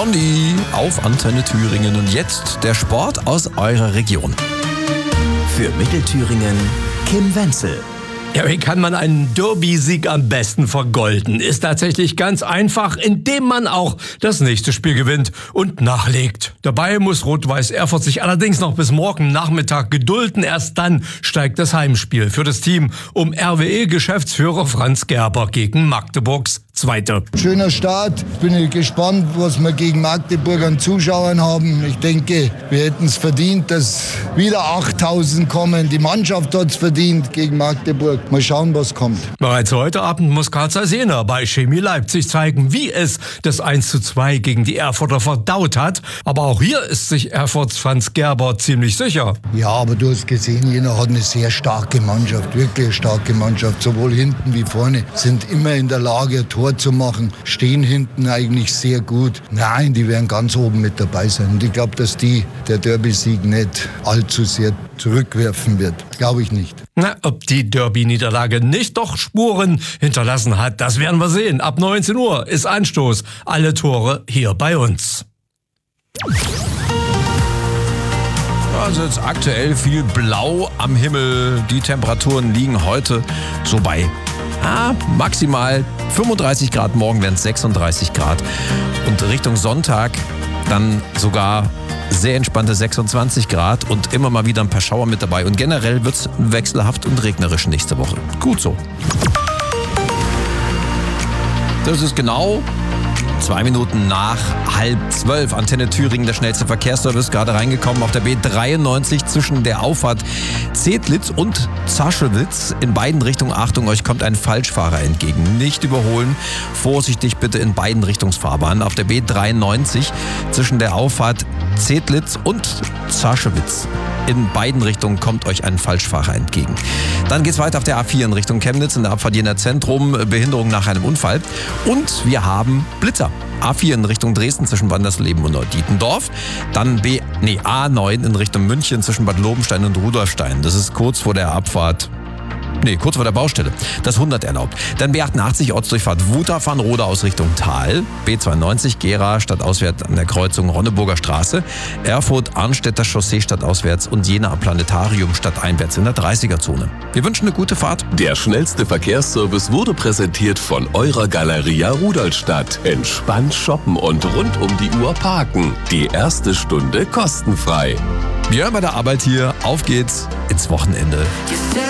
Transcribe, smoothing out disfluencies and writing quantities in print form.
Blondie auf Antenne Thüringen. Und jetzt der Sport aus eurer Region. Für Mittelthüringen Kim Wenzel. Ja, wie kann man einen Derby-Sieg am besten vergolden? Ist tatsächlich ganz einfach, indem man auch das nächste Spiel gewinnt und nachlegt. Dabei muss Rot-Weiß Erfurt sich allerdings noch bis morgen Nachmittag gedulden. Erst dann steigt das Heimspiel für das Team um RWE-Geschäftsführer Franz Gerber gegen Magdeburgs Zweite. Schöner Start. Bin ich gespannt, was wir gegen Magdeburg an Zuschauern haben. Ich denke, wir hätten es verdient, dass wieder 8000 kommen. Die Mannschaft hat es verdient gegen Magdeburg. Mal schauen, was kommt. Bereits heute Abend muss Karl Sena bei Chemie Leipzig zeigen, wie es das 1:2 gegen die Erfurter verdaut hat. Aber auch hier ist sich Erfurts Franz Gerber ziemlich sicher. Ja, aber du hast gesehen, Jena hat eine sehr starke Mannschaft, wirklich eine starke Mannschaft. Sowohl hinten wie vorne sind immer in der Lage, ein Tor zu machen, stehen hinten eigentlich sehr gut. Nein, die werden ganz oben mit dabei sein. Und ich glaube, dass der Derby-Sieg nicht allzu sehr zurückwerfen wird. Glaube ich nicht. Na, ob die Derby-Niederlage nicht doch Spuren hinterlassen hat, das werden wir sehen. Ab 19 Uhr ist Anstoß. Alle Tore hier bei uns. Also jetzt aktuell viel Blau am Himmel. Die Temperaturen liegen heute so bei maximal 35 Grad. Morgen werden es 36 Grad. Und Richtung Sonntag dann sogar sehr entspannte 26 Grad und immer mal wieder ein paar Schauer mit dabei. Und generell wird es wechselhaft und regnerisch nächste Woche. Gut so. Das ist genau 2 Minuten nach 11:30. Antenne Thüringen, der schnellste Verkehrsservice, gerade reingekommen auf der B93 zwischen der Auffahrt Zedlitz und Zaschewitz. In beiden Richtungen, Achtung, euch kommt ein Falschfahrer entgegen. Nicht überholen, vorsichtig bitte in beiden Richtungsfahrbahnen. Auf der B93 zwischen der Auffahrt Zedlitz und Zaschewitz. In beiden Richtungen kommt euch ein Falschfahrer entgegen. Dann geht's weiter auf der A4 in Richtung Chemnitz, in der Abfahrt Jena Zentrum, Behinderung nach einem Unfall. Und wir haben Blitzer. A4 in Richtung Dresden zwischen Wandersleben und Dietendorf. Dann A9 in Richtung München zwischen Bad Lobenstein und Rudolfstein. Das ist kurz vor der Baustelle. Das 100 erlaubt. Dann B88 Ortsdurchfahrt Wutach-Vanrode aus Richtung Tal. B92 Gera stadtauswärts an der Kreuzung Ronneburger Straße. Erfurt-Arnstädter Chaussee stadtauswärts und Jena Planetarium stadteinwärts in der 30er-Zone. Wir wünschen eine gute Fahrt. Der schnellste Verkehrsservice wurde präsentiert von eurer Galeria Rudolstadt. Entspannt shoppen und rund um die Uhr parken. Die erste Stunde kostenfrei. Ja, bei der Arbeit hier. Auf geht's ins Wochenende.